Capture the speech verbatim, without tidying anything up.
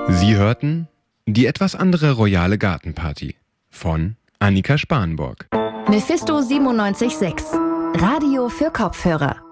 Sie hörten die etwas andere royale Gartenparty von Annika Spanborg. Mephisto siebenundneunzig Komma sechs. Radio für Kopfhörer.